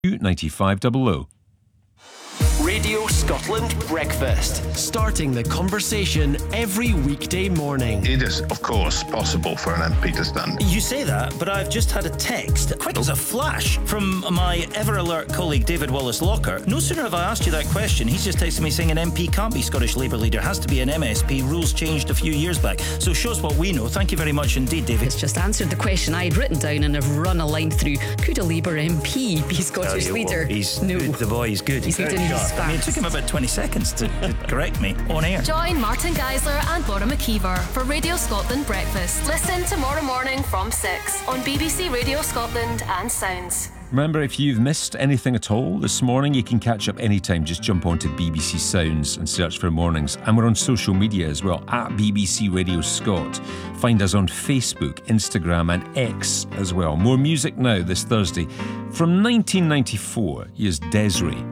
9500. Radio Scotland Breakfast, starting the conversation every weekday morning. It is, of course, possible for an MP to stand. You say that, but I've just had a text, quick as a flash, from my ever-alert colleague David Wallace-Locker. No sooner have I asked you that question, he's just texted me saying an MP can't be Scottish Labour leader, has to be an MSP. Rules changed a few years back. So shows what we know. Thank you very much indeed, David. It's just answered the question I had written down and have run a line through. Could a Labour MP be Scottish leader? He's good, the boy, he's good. He's good in his facts. I mean, it took him about 20 seconds to correct me on air. Join Martin Geisler and Laura McKeever for Radio Scotland Breakfast. Listen tomorrow morning from 6 on BBC Radio Scotland and Sounds. Remember, if you've missed anything at all this morning, you can catch up anytime. Just jump onto BBC Sounds and search for Mornings. And we're on social media as well, at BBC Radio Scot. Find us on Facebook, Instagram and X as well. More music now this Thursday. From 1994, here's Desiree